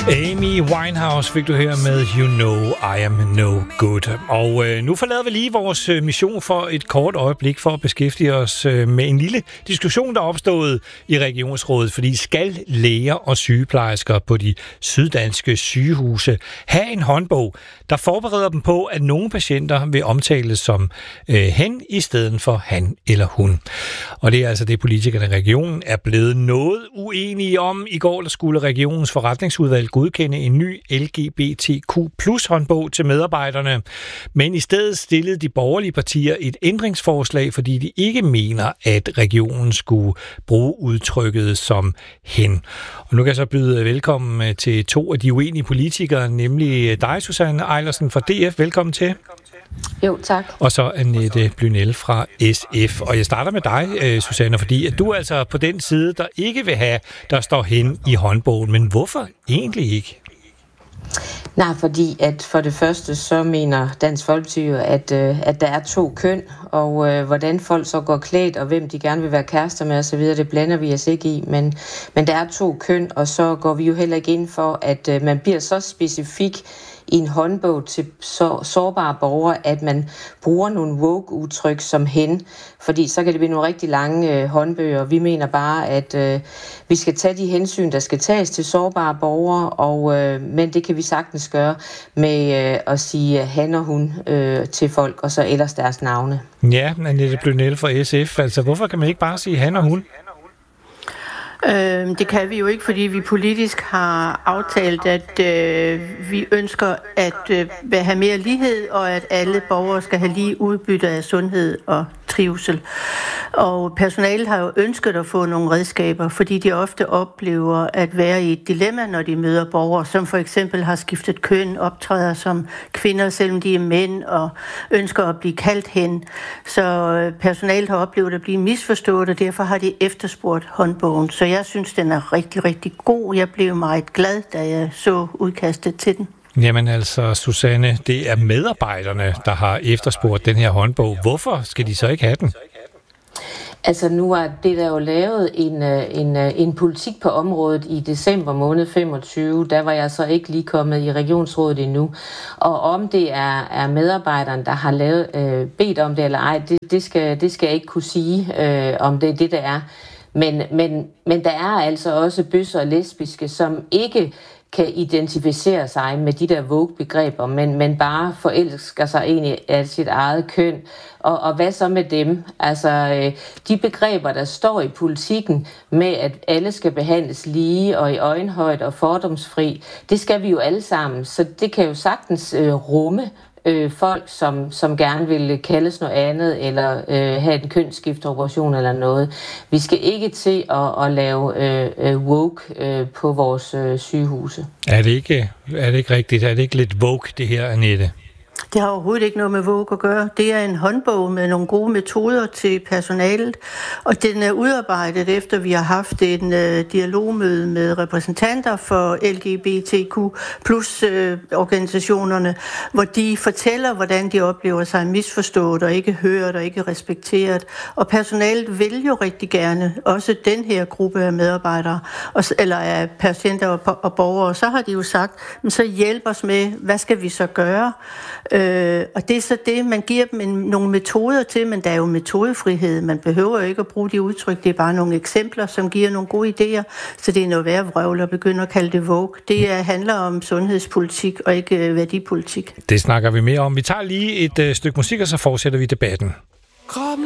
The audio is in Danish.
Amy Winehouse fik du her med You Know I Am No Good. Og nu forlader vi lige vores mission for et kort øjeblik for at beskæftige os med en lille diskussion, der er opstået i Regionsrådet. Fordi skal læger og sygeplejersker på de syddanske sygehuse have en håndbog, der forbereder dem på, at nogle patienter vil omtales som hen i stedet for han eller hun. Og det er altså det, politikerne i regionen er blevet noget uenige om. I går der skulle regionens forretningsudvalg godkende en ny LGBTQ+ håndbog til medarbejderne. Men i stedet stillede de borgerlige partier et ændringsforslag, fordi de ikke mener, at regionen skulle bruge udtrykket som hen. Og nu kan jeg så byde velkommen til to af de uenige politikere, nemlig dig, Susanne Eilersen fra DF. Velkommen til. Jo, tak. Og så Annette Blynell fra SF. Og jeg starter med dig, Susanne, fordi at du er altså på den side, der ikke vil have, der står hen i håndbogen. Men hvorfor egentlig ikke? Nej, fordi at for det første, så mener Dansk Folkeparti jo, at der er to køn, og hvordan folk så går klædt, og hvem de gerne vil være kærester med osv., det blander vi os ikke i. Men der er to køn, og så går vi jo heller ikke ind for, at man bliver så specifik i en håndbog til sårbare borgere, at man bruger nogle woke-udtryk som hen, fordi så kan det blive nogle rigtig lange håndbøger. Vi mener bare, at vi skal tage de hensyn, der skal tages til sårbare borgere, men det kan vi sagtens gøre med at sige han og hun til folk, og så ellers deres navne. Ja, Annette Blynell fra SF. Altså, hvorfor kan man ikke bare sige han og hun? Det kan vi jo ikke, fordi vi politisk har aftalt, at vi ønsker at have mere lighed, og at alle borgere skal have lige udbytte af sundhed og trivsel. Og personalet har jo ønsket at få nogle redskaber, fordi de ofte oplever at være i et dilemma, når de møder borgere, som for eksempel har skiftet køn, optræder som kvinder, selvom de er mænd, og ønsker at blive kaldt hen. Så personalet har oplevet at blive misforstået, og derfor har de efterspurgt håndbogen. Så jeg synes, den er rigtig, rigtig god. Jeg blev meget glad, da jeg så udkastet til den. Jamen altså, Susanne, det er medarbejderne, der har efterspurgt den her håndbog. Hvorfor skal de så ikke have den? Altså nu er det der jo lavet en politik på området i december måned 25, der var jeg så ikke lige kommet i regionsrådet endnu. Og om det er medarbejderen, der har bedt om det eller ej, det skal jeg ikke kunne sige, om det er det, der er. Men der er altså også bøsser og lesbiske, som ikke kan identificere sig med de der woke-begreber, men bare forelsker sig egentlig af sit eget køn. Og hvad så med dem? Altså, de begreber, der står i politikken med, at alle skal behandles lige og i øjenhøjde og fordomsfri, det skal vi jo alle sammen. Så det kan jo sagtens rumme folk, som gerne vil kaldes noget andet, eller have en kønsskifteoperation eller noget. Vi skal ikke til at lave woke på vores sygehuse. Er det ikke rigtigt? Er det ikke lidt woke, det her, Annette? Det har overhovedet ikke noget med woke at gøre. Det er en håndbog med nogle gode metoder til personalet, og den er udarbejdet efter, vi har haft en dialogmøde med repræsentanter for LGBTQ+ organisationerne, hvor de fortæller, hvordan de oplever sig misforstået og ikke hørt og ikke respekteret. Og personalet vil jo rigtig gerne, også den her gruppe af medarbejdere, eller af patienter og borgere, så har de jo sagt, men så hjælp os med, hvad skal vi så gøre? Og det er så det, man giver dem nogle metoder til, men der er jo metodefrihed. Man behøver jo ikke at bruge de udtryk, det er bare nogle eksempler, som giver nogle gode idéer, så det er noget værd vrøvl at begynde at kalde det woke. Det handler om sundhedspolitik og ikke værdipolitik. Det snakker vi mere om. Vi tager lige et stykke musik, og så fortsætter vi debatten.